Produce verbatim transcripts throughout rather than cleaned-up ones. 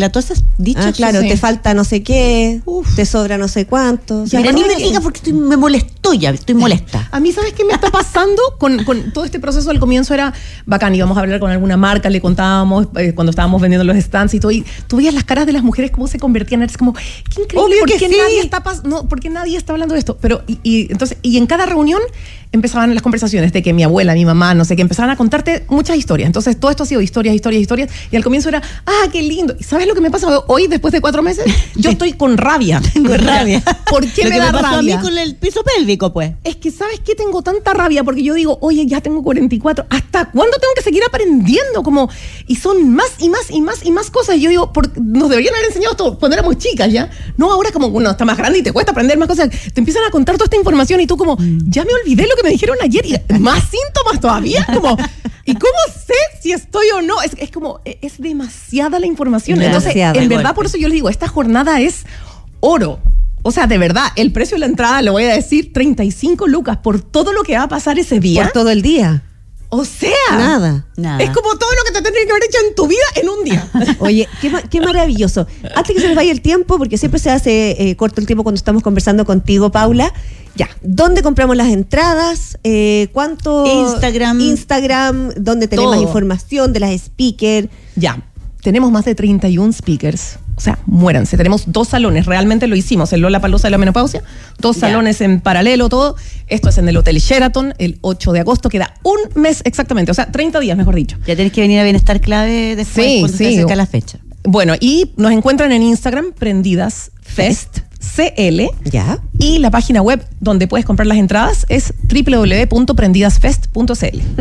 regla, todas esas dichos. Ah, claro, sí. te falta no sé qué, Uf. te sobra no sé cuánto. Ya, mira, ni me diga porque estoy, me molestó ya, estoy molesta. A mí, ¿sabes qué me está pasando? Con, con todo este proceso al comienzo era bacán, íbamos a hablar con alguna marca, le contábamos eh, cuando estábamos vendiendo los stands y todo, y tú veías las caras de las mujeres cómo se convertían, es como, qué increíble, Obvio ¿por que qué sí. nadie está pas- no, ¿por qué nadie está hablando de esto? Pero, y, y entonces, y en cada reunión empezaban las conversaciones de que mi abuela, mi mamá, no sé qué, empezaban a contarte muchas historias. Entonces, todo esto ha sido historias, historias, historias, y al comienzo era, ah, qué lindo. ¿Y sabes lo que me pasa hoy, después de cuatro meses? Yo estoy con rabia. Tengo rabia. ¿Por qué lo me que da me pasó rabia? a mí con el piso pélvico, pues. Es que, ¿sabes qué? Tengo tanta rabia porque yo digo, oye, ya tengo cuarenta y cuatro, ¿hasta cuándo tengo que seguir aprendiendo? Como, y son más y más y más y más cosas. Y yo digo, por, nos deberían haber enseñado esto cuando éramos chicas, ¿ya? No, ahora como uno está más grande y te cuesta aprender más cosas. Te empiezan a contar toda esta información y tú como, ya me olvidé lo que me dijeron ayer. Y más síntomas todavía, como, ¿y cómo sé si estoy o no? Es, es como, es demasiada la información. Demasiada. Entonces, en verdad, por eso yo les digo, esta jornada es oro. O sea, de verdad, el precio de la entrada, le voy a decir, treinta y cinco lucas por todo lo que va a pasar ese día. Por todo el día. O sea, Nada. Nada. es como todo lo que te tendrías que haber hecho en tu vida en un día. Oye, qué, ma- qué maravilloso. Antes que se nos vaya el tiempo, porque siempre se hace eh, corto el tiempo cuando estamos conversando contigo, Paula. Ya, ¿dónde compramos las entradas? Eh, ¿Cuánto? Instagram. Instagram, ¿dónde tenemos Todo. más información de las speakers? Ya, tenemos más de treinta y uno speakers. O sea, muéranse. Tenemos dos salones, realmente lo hicimos, el Lollapalooza de la menopausia, dos Ya. salones en paralelo, todo. Esto es en el Hotel Sheraton, el ocho de agosto, queda un mes exactamente, o sea, treinta días, mejor dicho. Ya tenés que venir a Bienestar Clave después Sí, cuando sí. se acerca la fecha. Bueno, y nos encuentran en Instagram, Prendidas Fest, C L. Ya. Y la página web donde puedes comprar las entradas es doble u doble u doble u punto prendidasfest punto c l.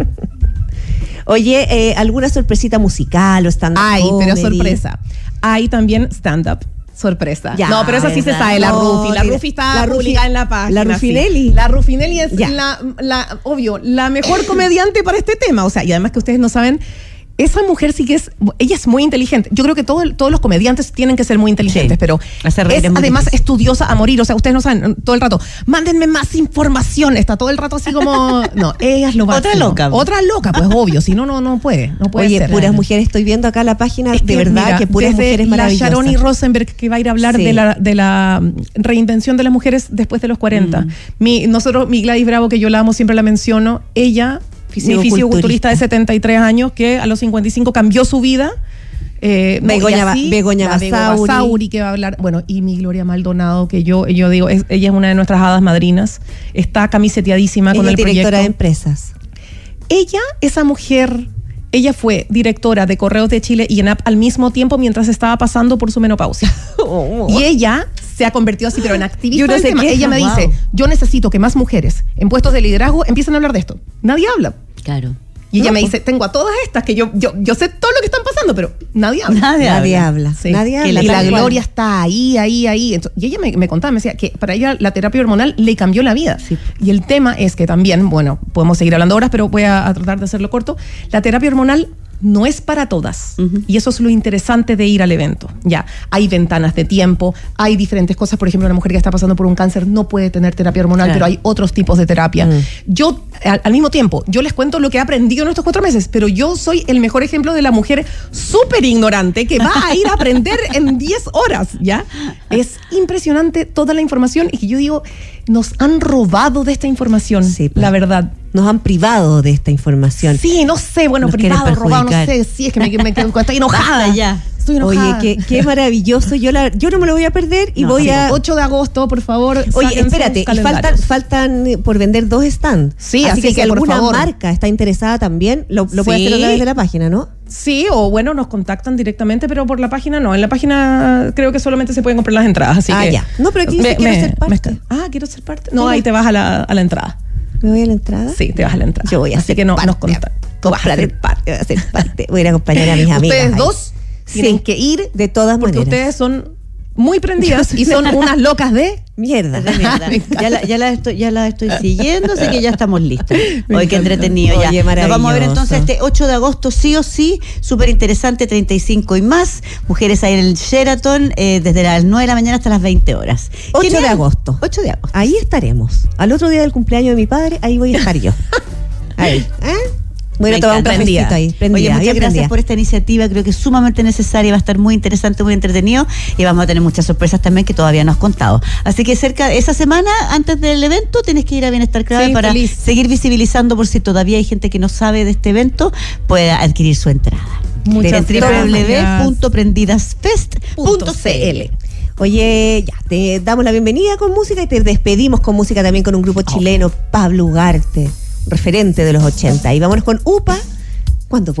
Oye, eh, ¿alguna sorpresita musical o stand-up Ay, pero comedy? sorpresa. Hay también stand-up. Sorpresa. Ya, no, pero esa sí se ¿verdad? sabe, la No, Rufi. La mira, Rufi está la Rufi- publicada en la página. la sí. Rufinelli. La Rufinelli es Ya. la, la, obvio, la mejor comediante para este tema. O sea, y además que ustedes no saben, esa mujer sí que es, ella es muy inteligente. Yo creo que todo, el- todos los comediantes tienen que ser muy inteligentes, Sí. pero Hacer reír es es muy además difícil. estudiosa a morir. O sea, ustedes no saben, todo el rato, mándenme más información. Está todo el rato así como, no, ella es lo máximo. Otra loca. Otra loca, pues obvio. Si no, no, no puede. No puede Oye, ser. puras mujeres, estoy viendo acá la página, Es de que, verdad mira, que puras desde mujeres maravillosas. La Sharoni Rosenberg, que va a ir a hablar Sí. de, la, de la reinvención de las mujeres después de los cuarenta. Mm. Mi, nosotros, mi Gladys Bravo, que yo la amo, siempre la menciono, ella, mi Fisicoculturista. fisicoculturista de setenta y tres años, que a los cincuenta y cinco cambió su vida. Eh, no, Begoña y Ba- así, Begoña la Bego Basauri. Basauri, que va a hablar, bueno, y mi Gloria Maldonado, que yo, yo digo, es- ella es una de nuestras hadas madrinas, está camiseteadísima con Ella el es directora de proyecto. empresas. Ella, esa mujer, ella fue directora de Correos de Chile y ENAP al mismo tiempo mientras estaba pasando por su menopausia. Y ella se ha convertido así, pero en activista Y uno del se tema. queja, Ella me wow. dice, yo necesito que más mujeres en puestos de liderazgo empiecen a hablar de esto. Nadie habla. Claro. Y ella No, me pues. dice, tengo a todas estas que yo, yo, yo sé todo lo que están pasando, pero nadie habla. Nadie Nadie habla. habla. Sí. Nadie Que habla. la- y la tal cual. Gloria está ahí, ahí, ahí. Entonces, y ella me, me contaba, me decía que para ella la terapia hormonal le cambió la vida. Sí. Y el tema es que también, bueno, podemos seguir hablando horas, pero voy a, a tratar de hacerlo corto. La terapia hormonal no es para todas. Ujú. Y eso es lo interesante de ir al evento. Ya, hay ventanas de tiempo, hay diferentes cosas. Por ejemplo, una mujer que está pasando por un cáncer no puede tener terapia hormonal, Claro. pero hay otros tipos de terapia. Mm. Yo, al, al mismo tiempo, yo les cuento lo que he aprendido en estos cuatro meses, pero yo soy el mejor ejemplo de la mujer súper ignorante que va a ir a aprender en diez horas, ¿ya? Es impresionante toda la información y que yo digo, nos han robado de esta información, Sí, pues. la verdad. Nos han privado de esta información. Sí, no sé, bueno, Nos quieren privado, robado, no perjudicar. sé, sí, es que me, me, me- estoy enojada. Basta ya. Estoy Oye, enojada. qué, qué maravilloso. Yo, la, yo no me lo voy a perder y No, voy sí, a... ocho de agosto, por favor. Oye, sáquense espérate, sus y faltan, calendarios. faltan eh, por vender dos stands. Sí, así, así que, que, si por alguna favor. marca está interesada también, lo, lo puede Sí. hacer a través de la página, ¿no? Sí, o bueno, nos contactan directamente, pero por la página no. En la página creo que solamente se pueden comprar las entradas, así Ah, que... ya. No, pero aquí dice, quiero ser parte. ah, quiero ser parte. No, Mira. ahí te vas a la, a la entrada. ¿Me voy a la entrada? Sí, te vas a la entrada. Yo voy a Así ser que no, parte. nos contactan. Tú vas a Comprar ser parte, voy a ser parte. Voy a ir a acompañar a mis amigas. Ustedes ahí. dos Sí, tienen que ir de todas porque maneras. ustedes son muy prendidas y son unas locas de... Mierda. Es de mierda. Me encanta. ya, la, ya, la estoy, ya la estoy siguiendo, así que ya estamos listos. Me Hoy qué encanta. entretenido. Oye, ya. Nos vamos a ver maravilloso. entonces este ocho de agosto, sí o sí, súper interesante, treinta y cinco y más. Mujeres ahí en el Sheraton, eh, desde las nueve de la mañana hasta las veinte horas. ocho Genial. de agosto. ocho de agosto. Ahí estaremos. Al otro día del cumpleaños de mi padre, ahí voy a estar yo. Ahí. ¿Eh? Voy a Me tomar un encanta. cafecito ahí. Prendida, Oye, muchas bien gracias prendida. por esta iniciativa, creo que es sumamente necesaria, va a estar muy interesante, muy entretenido y vamos a tener muchas sorpresas también que todavía no has contado. Así que cerca de esa semana, antes del evento, tienes que ir a Bienestar Clave Sí, para feliz. seguir visibilizando por si todavía hay gente que no sabe de este evento, pueda adquirir su entrada. Muchas en gracias. doble u doble u doble u punto prendidasfest punto c l. Oye, ya, te damos la bienvenida con música y te despedimos con música también con un grupo chileno, Pablo Ugarte, referente de los ochenta. Y vámonos con UPA, cuando